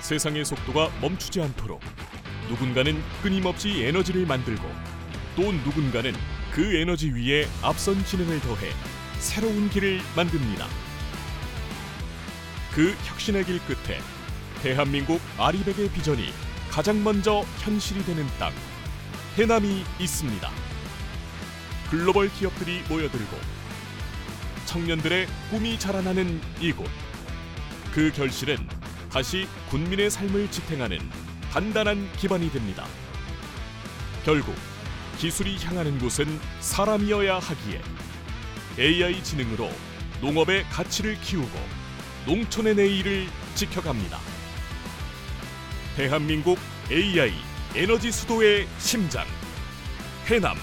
세상의 속도가 멈추지 않도록 누군가는 끊임없이 에너지를 만들고 또 누군가는 그 에너지 위에 앞선 지능을 더해 새로운 길을 만듭니다. 그 혁신의 길 끝에 대한민국 아리백의 비전이 가장 먼저 현실이 되는 땅, 해남이 있습니다. 글로벌 기업들이 모여들고 청년들의 꿈이 자라나는 이곳. 그 결실은 다시 군민의 삶을 지탱하는 단단한 기반이 됩니다. 결국 기술이 향하는 곳은 사람이어야 하기에 AI 지능으로 농업의 가치를 키우고 농촌의 내일을 지켜갑니다. 대한민국 AI 에너지 수도의 심장, 해남.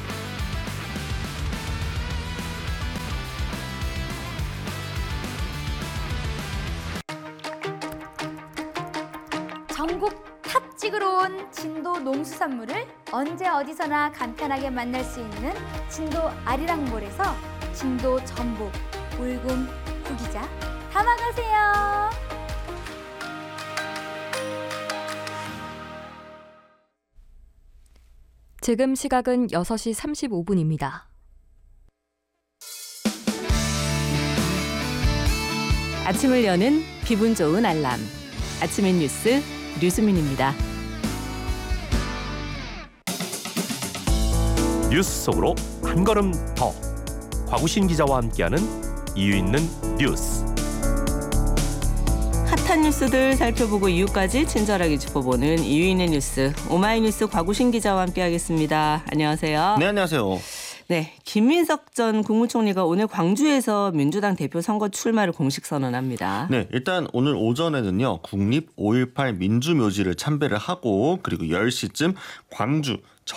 전국 탑 찍으러 온 진도 농수산물을 언제 어디서나 간편하게 만날 수 있는 진도 아리랑몰에서 진도 전복, 울금, 구기자 담아가세요. 지금 시각은 6시 35분입니다. 아침을 여는 기분 좋은 알람. 아침의 뉴스 류수민입니다. 뉴스 속으로 한 걸음 더. 곽우신 기자와 함께하는 이유 있는 뉴스. 핫한 뉴스들 살펴보고 이유까지 친절하게 짚어보는 이유 있는 뉴스. 오마이뉴스 곽우신 기자와 함께하겠습니다. 안녕하세요. 네, 안녕하세요. 네, 김민석 전 국무총리가 오늘 광주에서 민주당 대표 선거 출마를 공식 선언합니다. 네, 일단 오늘 오전에는요. 국립 5.18 민주묘지를 참배를 하고 그리고 10시쯤 광주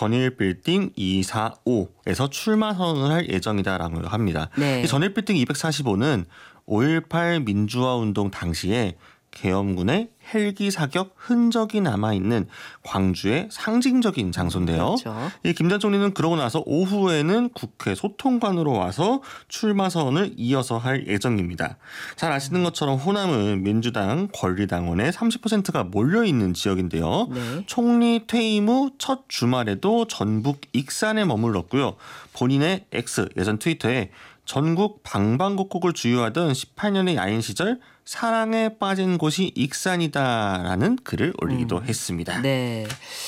전일빌딩 245에서 출마 선언을 할 예정이다라고 합니다. 네. 이 전일빌딩 245는 5.18 민주화운동 당시에 계엄군의 헬기 사격 흔적이 남아있는 광주의 상징적인 장소인데요. 그렇죠. 이 김 전 총리는 그러고 나서 오후에는 국회 소통관으로 와서 출마 선언을 이어서 할 예정입니다. 잘 아시는 것처럼 호남은 민주당 권리당원의 30%가 몰려있는 지역인데요. 네. 총리 퇴임 후 첫 주말에도 전북 익산에 머물렀고요. 본인의 X 예전 트위터에 전국 방방곡곡을 주유하던 18년의 야인 시절 사랑에 빠진 곳이 익산이다라는 글을 올리기도 했습니다. 네.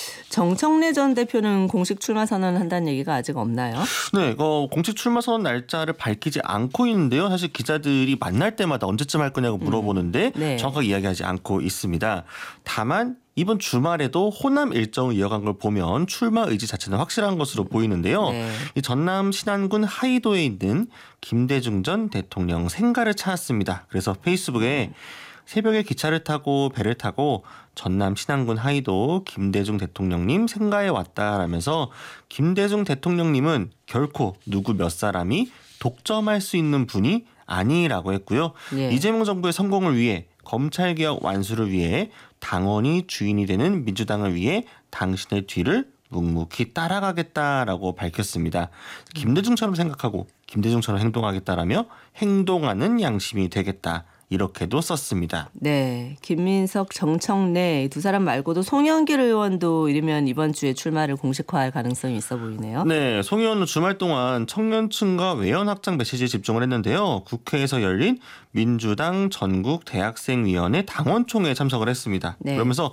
정청래 전 대표는 공식 출마 선언한다는 얘기가 아직 없나요? 네, 공식 출마 선언 날짜를 밝히지 않고 있는데요. 사실 기자들이 만날 때마다 언제쯤 할 거냐고 물어보는데 네. 정확하게 이야기하지 않고 있습니다. 다만 이번 주말에도 호남 일정을 이어간 걸 보면 출마 의지 자체는 확실한 것으로 보이는데요. 네. 이 전남 신안군 하이도에 있는 김대중 전 대통령 생가를 찾았습니다. 그래서 페이스북에 새벽에 기차를 타고 배를 타고 전남 신안군 하이도 김대중 대통령님 생가에 왔다라면서 김대중 대통령님은 결코 누구 몇 사람이 독점할 수 있는 분이 아니라고 했고요. 예. 이재명 정부의 성공을 위해 검찰개혁 완수를 위해 당원이 주인이 되는 민주당을 위해 당신의 뒤를 묵묵히 따라가겠다라고 밝혔습니다. 김대중처럼 생각하고 김대중처럼 행동하겠다라며 행동하는 양심이 되겠다. 이렇게도 썼습니다. 네, 김민석, 정청래 두 사람 말고도 송영길 의원도 이르면 이번 주에 출마를 공식화할 가능성이 있어 보이네요. 네, 송 의원은 주말 동안 청년층과 외연 확장 메시지에 집중을 했는데요. 국회에서 열린 민주당 전국 대학생위원회 당원총회에 참석을 했습니다. 네. 그러면서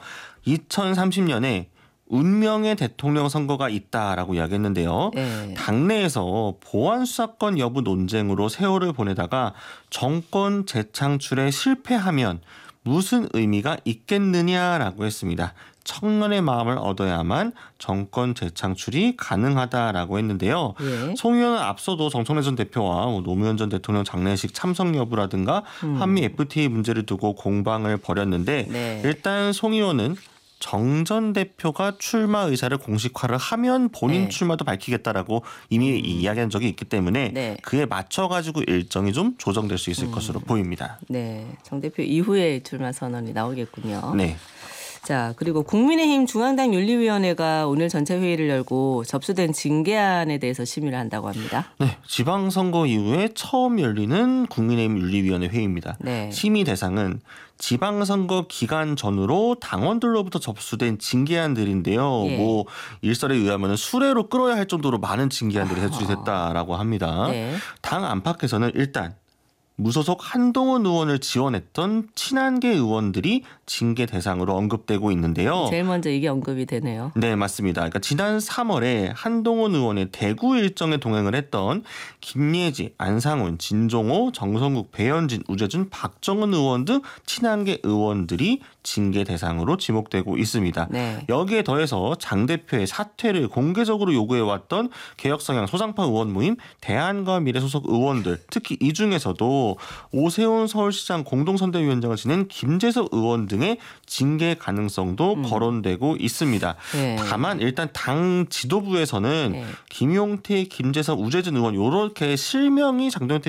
2030년에 운명의 대통령 선거가 있다라고 이야기했는데요. 네. 당내에서 보안 수사권 여부 논쟁으로 세월을 보내다가 정권 재창출에 실패하면 무슨 의미가 있겠느냐라고 했습니다. 청년의 마음을 얻어야만 정권 재창출이 가능하다라고 했는데요. 예. 송 의원은 앞서도 정청래 전 대표와 노무현 전 대통령 장례식 참석 여부라든가 한미 FTA 문제를 두고 공방을 벌였는데 네. 일단 송 의원은 정 전 대표가 출마 의사를 공식화를 하면 본인 네. 출마도 밝히겠다라고 이미 이야기한 적이 있기 때문에 네. 그에 맞춰가지고 일정이 좀 조정될 수 있을 것으로 보입니다. 네, 정 대표 이후에 출마 선언이 나오겠군요. 네. 자, 그리고 국민의힘 중앙당 윤리위원회가 오늘 전체 회의를 열고 접수된 징계안에 대해서 심의를 한다고 합니다. 네, 지방선거 이후에 처음 열리는 국민의힘 윤리위원회 회의입니다. 네. 심의 대상은 지방선거 기간 전후로 당원들로부터 접수된 징계안들인데요. 예. 뭐 일설에 의하면 수레로 끌어야 할 정도로 많은 징계안들이 제출됐다라고 합니다. 네. 당 안팎에서는 일단 무소속 한동훈 의원을 지원했던 친한계 의원들이 징계 대상으로 언급되고 있는데요. 제일 먼저 이게 언급이 되네요. 네, 맞습니다. 그러니까 지난 3월에 한동훈 의원의 대구 일정에 동행을 했던 김예지, 안상훈, 진종호, 정성국, 배현진, 우재준, 박정은 의원 등 친한계 의원들이 징계 대상으로 지목되고 있습니다. 네. 여기에 더해서 장 대표의 사퇴를 공개적으로 요구해왔던 개혁성향 소상파 의원 모임 대한과 미래 소속 의원들, 특히 이 중에서도 오세훈 서울시장 공동선대위원장을 지낸 김재섭 의원 등의 징계 가능성도 거론되고 있습니다. 네. 다만 일단 당 지도부에서는 네. 김용태, 김재섭, 우재준 의원 이렇게 실명이 장동태